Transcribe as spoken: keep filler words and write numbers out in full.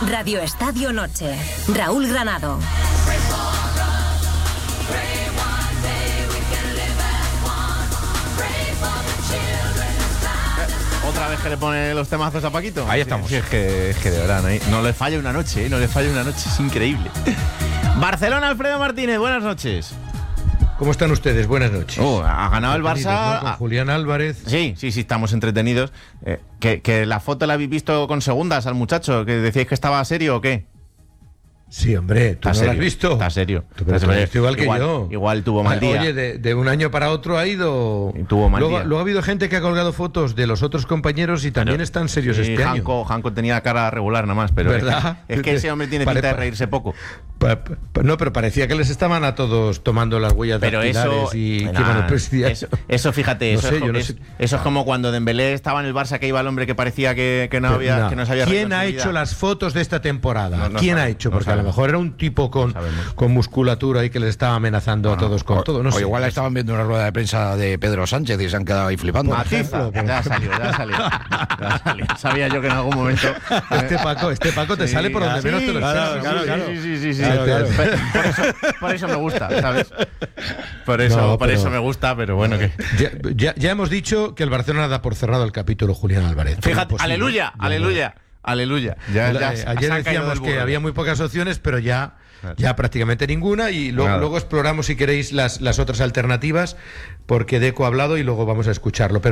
Radio Estadio Noche. Raúl Granado. Otra vez que le pone los temazos a Paquito. Ahí estamos. Sí, es, que, es que de verdad, no, no le falla una noche, ¿eh? No le falla una noche, es increíble. Barcelona, Alfredo Martínez, buenas noches. ¿Cómo están ustedes? Buenas noches. Oh, ha ganado el Barça. ¿No? Con Julián Álvarez. Sí, sí, sí, estamos entretenidos. Eh, que, que la foto la habéis visto con segundas al muchacho, que decíais que estaba serio o qué. Sí, hombre, ¿tú no lo has visto? Está serio. Tú, pero Está serio. Igual que igual, yo. Igual tuvo mal día. Oye, de, de un año para otro ha ido... Y tuvo mal luego, día. luego ha habido gente que ha colgado fotos de los otros compañeros y también pero, están serios sí, este Hanko, año. Hanko tenía cara regular nada más, pero ¿verdad? Es, que, es que ese hombre tiene Pare, pinta de reírse poco. Pa, pa, no, pero parecía que les estaban a todos tomando las huellas pero dactilares eso, y nah, que iban al presidiario. Eso, eso fíjate, no eso, sé, es, yo no es, sé. eso es como cuando Dembélé estaba en el Barça, que iba el hombre que parecía que, que no Pero, había no. que no se había ¿Quién reído en ha su hecho vida? las fotos de esta temporada? No, no ¿Quién sabemos, ha hecho? no Porque a lo sabemos. mejor era un tipo con, con musculatura ahí que les estaba amenazando Bueno, a todos con o, todo. No o sé. igual estaban viendo una rueda de prensa de Pedro Sánchez y se han quedado ahí flipando. Matiza, ya ha salido, ya ha salido, ya ha salido. Sabía yo que en algún momento Este Paco, este Paco te Sí, sale por donde sí, menos te lo claro, esperas. claro, Sí, claro. sí, Sí, sí, sí, sí. Claro, claro. Por, eso, por eso me gusta, ¿sabes? Por eso, No, por pero- eso me gusta, pero bueno, que Ya, ya, ya hemos dicho que el Barcelona da por cerrado el capítulo Julián Álvarez. fíjate, Imposible. aleluya, Ya, aleluya, aleluya. Ya, La- ya eh, se- ayer se han caído decíamos del que burro. había muy pocas opciones, pero ya, ya prácticamente ninguna. Y lo- Nada. luego exploramos, si queréis, las, las otras alternativas, porque Deco ha hablado y luego vamos a escucharlo. Pero